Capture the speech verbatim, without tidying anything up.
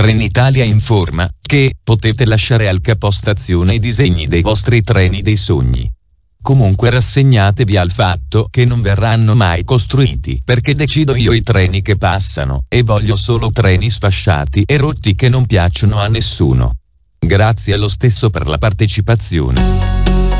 Trenitalia informa che potete lasciare al capostazione i disegni dei vostri treni dei sogni. Comunque rassegnatevi al fatto che non verranno mai costruiti, perché decido io i treni che passano, e voglio solo treni sfasciati e rotti che non piacciono a nessuno. Grazie lo stesso per la partecipazione.